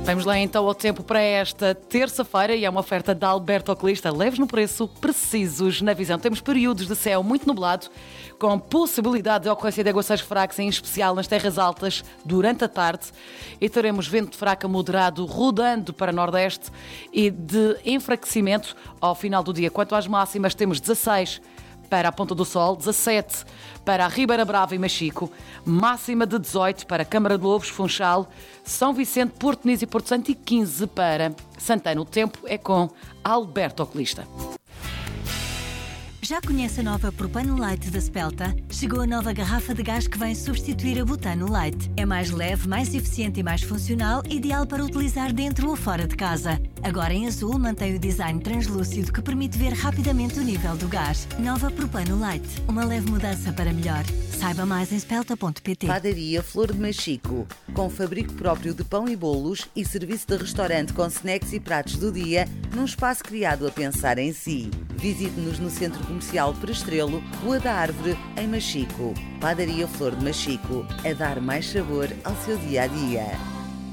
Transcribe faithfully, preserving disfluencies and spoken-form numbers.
Vamos lá então ao tempo para esta terça-feira e é uma oferta da Alberto Oculista. Leves no preço, precisos na visão. Temos períodos de céu muito nublado, com possibilidade de ocorrência de aguaceiros fracos, em especial nas terras altas, durante a tarde. E teremos vento fraco a moderado rodando para nordeste e de enfraquecimento ao final do dia. Quanto às máximas, temos dezasseis para a Ponta do Sol, dezassete para a Ribeira Brava e Machico, máxima de dezoito para Câmara de Lobos, Funchal, São Vicente, Porto Niso e Porto Santo e quinze para Santana. O tempo é com Alberto Oculista. Já conhece a nova Propano Light da Spelta? Chegou a nova garrafa de gás que vem substituir a Butano Light. É mais leve, mais eficiente e mais funcional, ideal para utilizar dentro ou fora de casa. Agora em azul mantém o design translúcido que permite ver rapidamente o nível do gás. Nova Propano Light, uma leve mudança para melhor. Saiba mais em spelta ponto pt. Padaria Flor de Machico, com fabrico próprio de pão e bolos e serviço de restaurante com snacks e pratos do dia, num espaço criado a pensar em si. Visite-nos no Centro Comercial Prestrelo, Rua da Árvore, em Machico. Padaria Flor de Machico, a dar mais sabor ao seu dia-a-dia.